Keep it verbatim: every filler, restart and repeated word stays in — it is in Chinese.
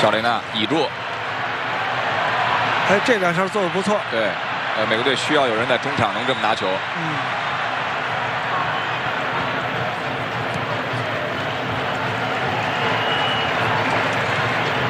小雷纳倚住， 哎，这两下做的不错。 对，呃，美国队需要有人在中场能这么拿球。 嗯。